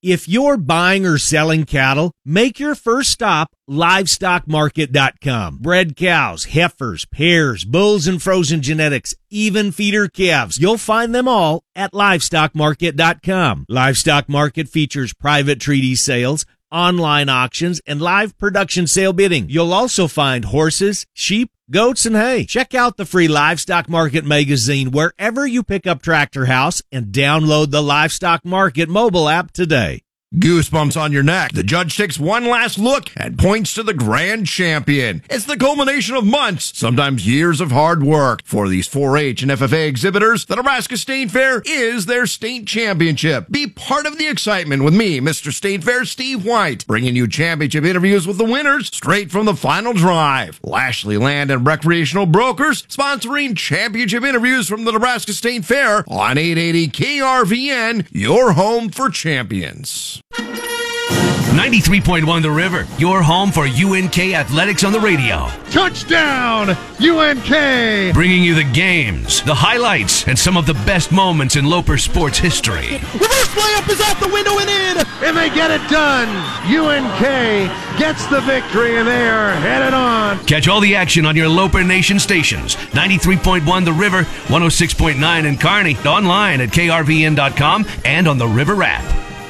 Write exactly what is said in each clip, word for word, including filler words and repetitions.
If you're buying or selling cattle, make your first stop livestock market dot com. Bred cows, heifers, pairs, bulls and frozen genetics, even feeder calves. You'll find them all at livestock market dot com. Livestock Market features private treaty sales, online auctions, and live production sale bidding. You'll also find horses, sheep, goats, and hay. Check out the free Livestock Market magazine wherever you pick up Tractor House and download the Livestock Market mobile app today. Goosebumps on your neck. The judge takes one last look and points to the grand champion. It's the culmination of months, sometimes years of hard work. For these four H and F F A exhibitors, the Nebraska State Fair is their state championship. Be part of the excitement with me, Mister State Fair Steve White, bringing you championship interviews with the winners straight from the final drive. Lashley Land and Recreational Brokers sponsoring championship interviews from the Nebraska State Fair on eight eighty K R V N, your home for champions. ninety-three point one The River, your home for U N K athletics on the radio. Touchdown, U N K! Bringing you the games, the highlights, and some of the best moments in Loper sports history. Reverse layup is out the window and in, and they get it done. U N K gets the victory, and they are headed on. Catch all the action on your Loper Nation stations. ninety-three point one The River, one oh six point nine in Kearney, online at K R V N dot com and on the River app.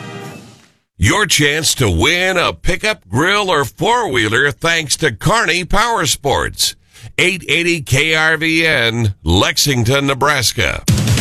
Your chance to win a pickup, grill, or four-wheeler thanks to Kearney Power Sports. eight eighty K R V N, Lexington, Nebraska.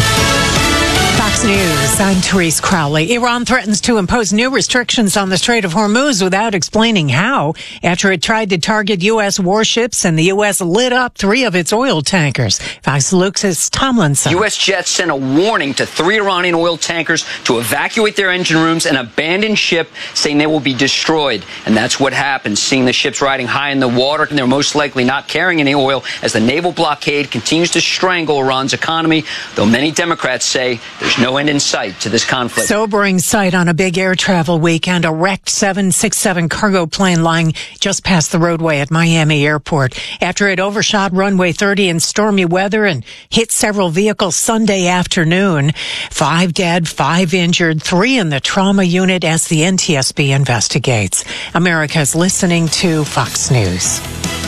Fox News, I'm Therese Crowley. Iran threatens to impose new restrictions on the Strait of Hormuz without explaining how, after it tried to target U S warships and the U S lit up three of its oil tankers. Fox Luke's Tomlinson. U S jets sent a warning to three Iranian oil tankers to evacuate their engine rooms and abandon ship, saying they will be destroyed. And that's what happened, seeing the ships riding high in the water, and they're most likely not carrying any oil as the naval blockade continues to strangle Iran's economy, though many Democrats say there's no end in sight to this conflict. Sobering sight on a big air travel weekend. A wrecked seven sixty-seven cargo plane lying just past the roadway at Miami Airport after it overshot runway thirty in stormy weather and hit several vehicles Sunday afternoon. Five dead, five injured, three in the trauma unit as the N T S B investigates. America's listening to Fox News.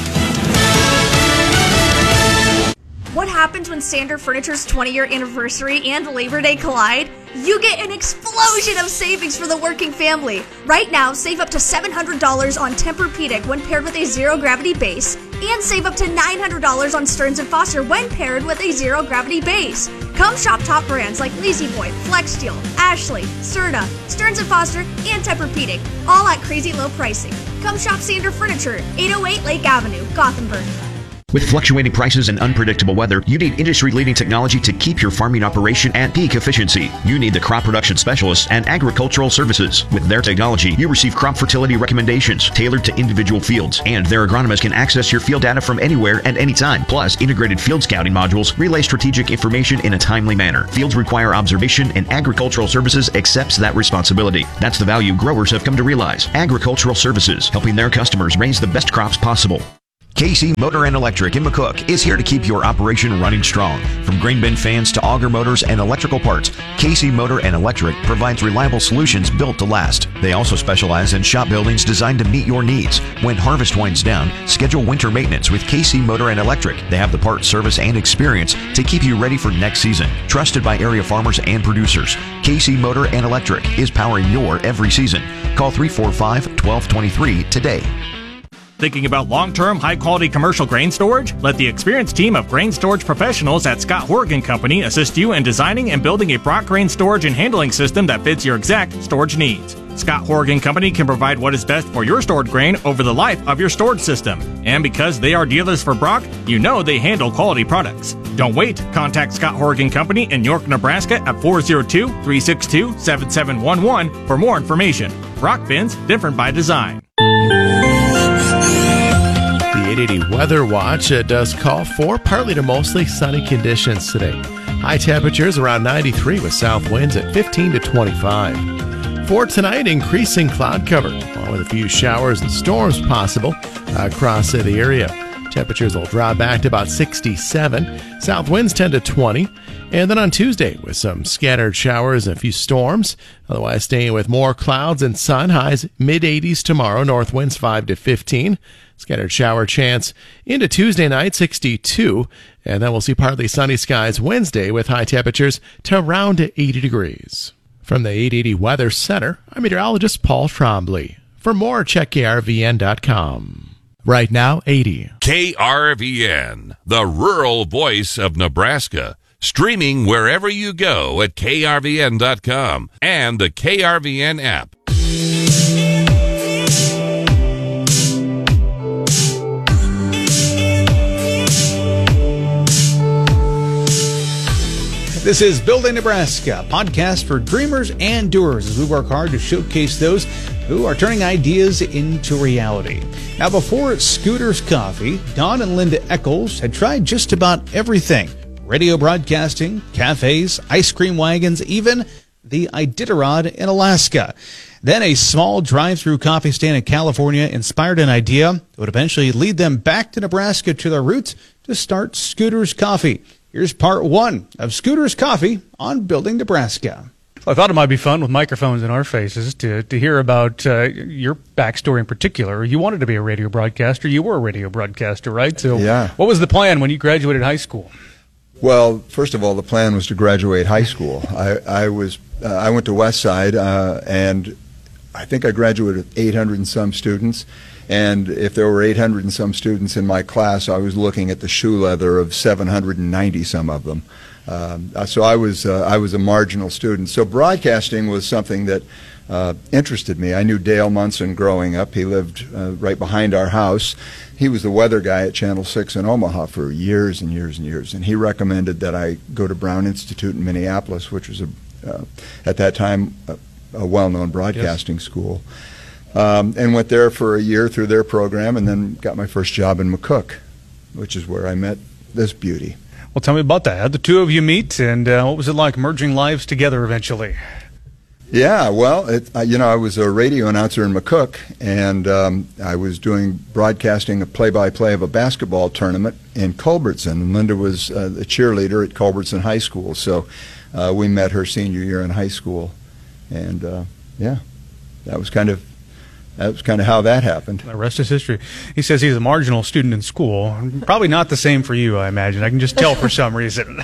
What happens when Standard Furniture's twenty-year anniversary and Labor Day collide? You get an explosion of savings for the working family. Right now, save up to seven hundred dollars on Tempur-Pedic when paired with a zero-gravity base, and save up to nine hundred dollars on Stearns and Foster when paired with a zero-gravity base. Come shop top brands like Lazy Boy, Flex Steel, Ashley, Serta, Stearns and Foster, and Tempur-Pedic, all at crazy low pricing. Come shop Standard Furniture, eight oh eight Lake Avenue, Gothenburg. With fluctuating prices and unpredictable weather, you need industry-leading technology to keep your farming operation at peak efficiency. You need the Crop Production Specialists and Agricultural Services. With their technology, you receive crop fertility recommendations tailored to individual fields, and their agronomists can access your field data from anywhere and anytime. Plus, integrated field scouting modules relay strategic information in a timely manner. Fields require observation, and Agricultural Services accepts that responsibility. That's the value growers have come to realize. Agricultural Services, helping their customers raise the best crops possible. K C Motor and Electric in McCook is here to keep your operation running strong. From grain bin fans to auger motors and electrical parts, K C Motor and Electric provides reliable solutions built to last. They also specialize in shop buildings designed to meet your needs. When harvest winds down, schedule winter maintenance with K C Motor and Electric. They have the parts, service, and experience to keep you ready for next season. Trusted by area farmers and producers, K C Motor and Electric is powering your every season. Call three four five, one two two three today. Thinking about long-term, high-quality commercial grain storage? Let the experienced team of grain storage professionals at Scott Horgan Company assist you in designing and building a Brock grain storage and handling system that fits your exact storage needs. Scott Horgan Company can provide what is best for your stored grain over the life of your storage system. And because they are dealers for Brock, you know they handle quality products. Don't wait. Contact Scott Horgan Company in York, Nebraska at four oh two, three six two, seven seven one one for more information. Brock bins, different by design. eight eighty Weather Watch uh, does call for partly to mostly sunny conditions today. High temperatures around ninety-three with south winds at fifteen to twenty-five. For tonight, increasing cloud cover, along with a few showers and storms possible uh, across uh, the area. Temperatures will drop back to about sixty-seven. South winds ten to twenty. And then on Tuesday, with some scattered showers and a few storms. Otherwise, staying with more clouds and sun. Highs mid-eighties tomorrow. North winds five to fifteen. Scattered shower chance into Tuesday night, sixty-two. And then we'll see partly sunny skies Wednesday with high temperatures to around eighty degrees. From the eight eighty Weather Center, I'm meteorologist Paul Trombley. For more, check K R V N dot com. Right now, eighty. K R V N, the rural voice of Nebraska. Streaming wherever you go at K R V N dot com and the K R V N app. This is Building Nebraska, a podcast for dreamers and doers as we work hard to showcase those who are turning ideas into reality. Now, before Scooters Coffee, Don and Linda Eccles had tried just about everything. Radio broadcasting, cafes, ice cream wagons, even the Iditarod in Alaska. Then a small drive-through coffee stand in California inspired an idea that would eventually lead them back to Nebraska to their roots to start Scooters Coffee. Here's part one of Scooters Coffee on Building Nebraska. I thought it might be fun with microphones in our faces to, to hear about uh, your backstory in particular. You wanted to be a radio broadcaster. You were a radio broadcaster, right? So yeah. What was the plan when you graduated high school? Well, first of all, the plan was to graduate high school. I, I was uh, I went to Westside, uh, and I think I graduated with eight hundred and some students. And if there were eight hundred and some students in my class, I was looking at the shoe leather of seven hundred ninety some of them. Um, so I was uh, I was a marginal student. So broadcasting was something that uh, interested me. I knew Dale Munson growing up. He lived uh, right behind our house. He was the weather guy at Channel six in Omaha for years and years and years. And he recommended that I go to Brown Institute in Minneapolis, which was a, uh, at that time a, a well-known broadcasting yes. school. Um, and went there for a year through their program, and then got my first job in McCook, which is where I met this beauty. Well, tell me about that. How'd the two of you meet, and uh, what was it like merging lives together eventually? Yeah, well, it, uh, you know, I was a radio announcer in McCook, and um, I was doing broadcasting a play-by-play of a basketball tournament in Culbertson, and Linda was uh, the cheerleader at Culbertson High School, so uh, we met her senior year in high school, and uh, yeah, that was kind of That was kind of how that happened. The rest is history. He says he's a marginal student in school. Probably not the same for you, I imagine. I can just tell for some reason.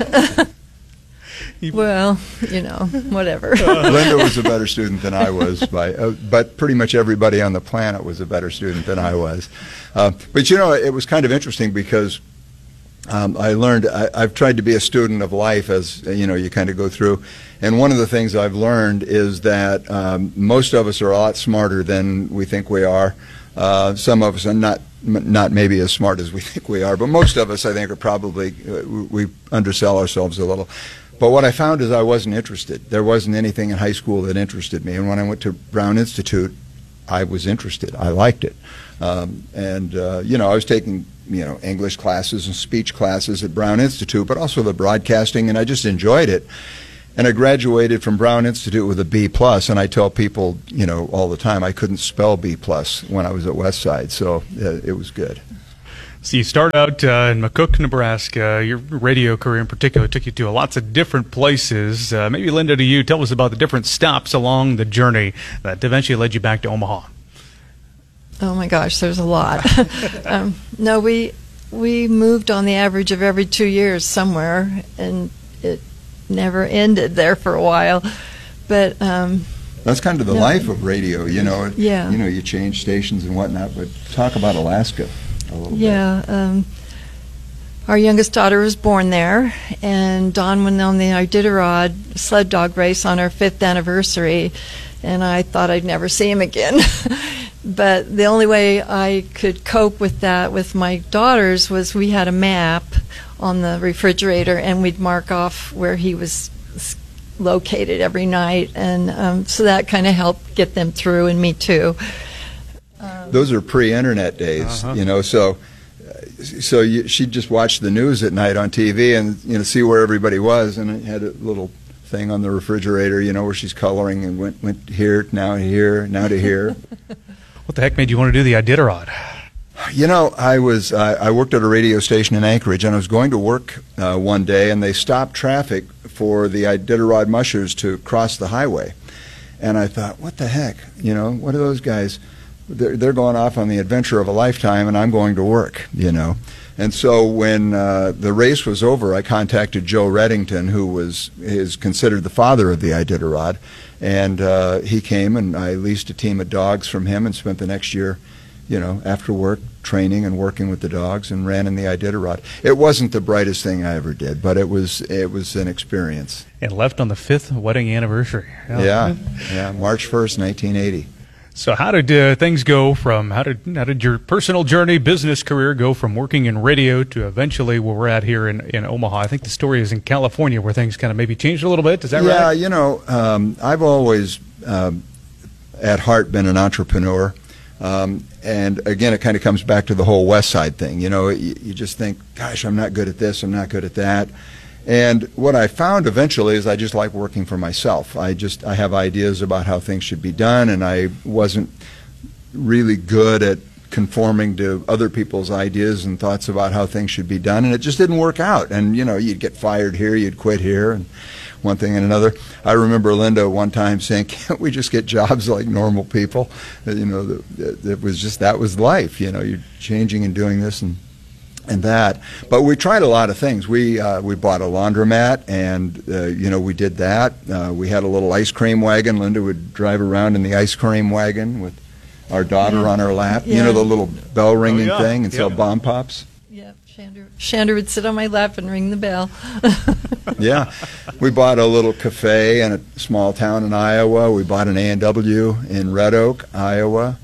Well, you know, whatever. Linda was a better student than I was, by, uh, but pretty much everybody on the planet was a better student than I was. Uh, but, you know, it was kind of interesting because um, I learned, I, I've tried to be a student of life as, you know, you kind of go through. And one of the things I've learned is that um, most of us are a lot smarter than we think we are. Uh, some of us are not not maybe as smart as we think we are, but most of us, I think, are probably, uh, we undersell ourselves a little. But what I found is I wasn't interested. There wasn't anything in high school that interested me. And when I went to Brown Institute, I was interested. I liked it. Um, and, uh, you know, I was taking, you know, English classes and speech classes at Brown Institute, but also the broadcasting, and I just enjoyed it. And I graduated from Brown Institute with a B plus, and I tell people, you know, all the time I couldn't spell B plus when I was at Westside, so uh, it was good. So you started out uh, in McCook, Nebraska. Your radio career in particular took you to lots of different places. Uh, maybe, Linda, to you, tell us about the different stops along the journey that eventually led you back to Omaha. Oh my gosh, there's a lot. um, no, we we moved on the average of every two years somewhere, and it never ended there for a while. But um, that's kind of the no, life of radio, you know. Yeah. You know, you change stations and whatnot. But talk about Alaska a little yeah, bit. Yeah. Um, our youngest daughter was born there, and Dawn went on the Iditarod sled dog race on our fifth anniversary, and I thought I'd never see him again. But the only way I could cope with that with my daughters was we had a map on the refrigerator, and we'd mark off where he was located every night, and um, so that kind of helped get them through, and me too. Um, Those are pre-internet days, uh-huh. you know, so so you, she'd just watch the news at night on T V and, you know, see where everybody was, and it had a little thing on the refrigerator, you know, where she's coloring and went went here, now here, now to here. What the heck made you want to do the Iditarod? You know, I was I, I worked at a radio station in Anchorage, and I was going to work uh, one day, and they stopped traffic for the Iditarod mushers to cross the highway. And I thought, what the heck? You know, what are those guys? They're, they're going off on the adventure of a lifetime, and I'm going to work, you know. And so when uh, the race was over, I contacted Joe Reddington, who was is considered the father of the Iditarod, and uh, he came, and I leased a team of dogs from him and spent the next year, you know, after work, training and working with the dogs, and ran in the Iditarod. It wasn't the brightest thing I ever did, but it was it was an experience. And left on the fifth wedding anniversary. Yeah, yeah, yeah March first, nineteen eighty. So how did uh, things go from, how did how did your personal journey, business career go from working in radio to eventually where we're at here in, in Omaha? I think the story is in California where things kind of maybe changed a little bit. Is that yeah, right? Yeah, you know, um, I've always um, at heart been an entrepreneur. Um, and again, it kind of comes back to the whole West Side thing. You know, you, you just think, gosh, I'm not good at this, I'm not good at that. And what I found eventually is I just like working for myself. I just I have ideas about how things should be done, and I wasn't really good at conforming to other people's ideas and thoughts about how things should be done, and it just didn't work out. And, you know, you'd get fired here, you'd quit here, and one thing and another. I remember Linda one time saying, can't we just get jobs like normal people? You know, it was just, that was life. You know, you're changing and doing this and and that. But we tried a lot of things. We uh, we bought a laundromat, and, uh, you know, we did that. Uh, we had a little ice cream wagon. Linda would drive around in the ice cream wagon with our daughter yeah. on her lap. Yeah. You know, the little bell ringing oh, yeah. thing, and yeah. sell bomb pops. Yeah, Shander, Shander would sit on my lap and ring the bell. Yeah. We bought a little cafe in a small town in Iowa. We bought an A and W in Red Oak, Iowa.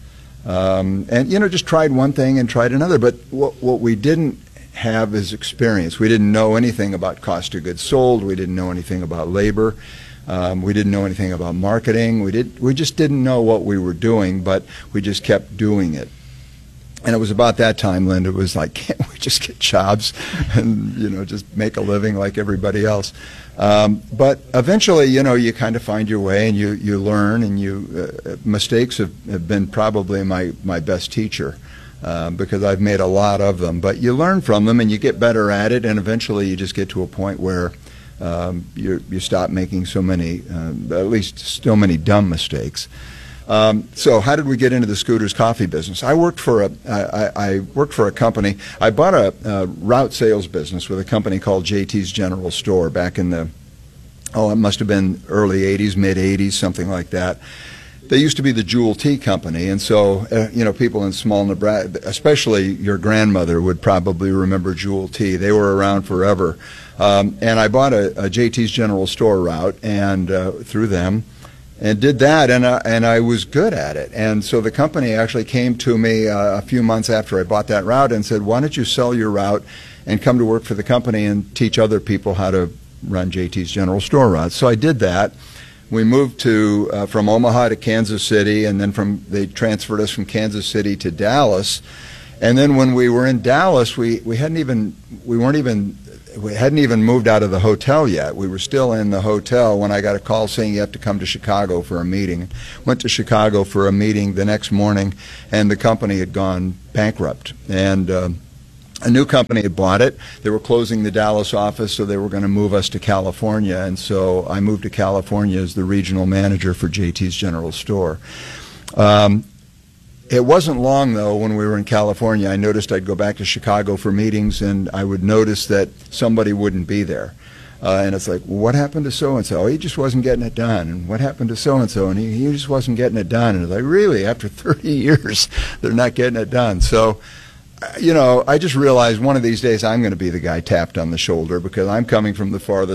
Um, and, you know, just tried one thing and tried another. But what, what we didn't have is experience. We didn't know anything about cost of goods sold. We didn't know anything about labor. Um, we didn't know anything about marketing. We did. We just didn't know what we were doing, but we just kept doing it. And it was about that time, Linda was like, can't we just get jobs and, you know, just make a living like everybody else? Um, but eventually, you know, you kind of find your way, and you, you learn, and you uh, mistakes have, have been probably my, my best teacher, uh, because I've made a lot of them. But you learn from them, and you get better at it, and eventually you just get to a point where um, you, you stop making so many, uh, at least so many dumb mistakes. Um, so how did we get into the Scooters coffee business? I worked for a I, I worked for a company. I bought a, a route sales business with a company called J T's General Store back in the oh it must have been early eighties, mid eighties, something like that. They used to be the Jewel Tea Company, and so uh, you know, people in small Nebraska, especially your grandmother, would probably remember Jewel Tea. They were around forever. Um, and I bought a, a J T's General Store route and uh, through them. And did that, and, uh, and I was good at it. And so the company actually came to me uh, a few months after I bought that route and said, why don't you sell your route and come to work for the company and teach other people how to run J T's General Store routes? So I did that. We moved to uh, from Omaha to Kansas City, and then from they transferred us from Kansas City to Dallas. And then when we were in Dallas, we, we hadn't even we weren't even we hadn't even moved out of the hotel yet. We were still in the hotel when I got a call saying you have to come to Chicago for a meeting. Went to Chicago for a meeting the next morning, and the company had gone bankrupt. And uh, a new company had bought it. They were closing the Dallas office, so they were going to move us to California. And so I moved to California as the regional manager for J T's General Store. Um, It wasn't long, though, when we were in California. I noticed I'd go back to Chicago for meetings, and I would notice that somebody wouldn't be there. Uh, and it's like, well, what happened to so-and-so? Oh, he just wasn't getting it done. And what happened to so-and-so? And he, he just wasn't getting it done. And it's like, really, after thirty years, they're not getting it done. So, you know, I just realized one of these days I'm going to be the guy tapped on the shoulder, because I'm coming from the farthest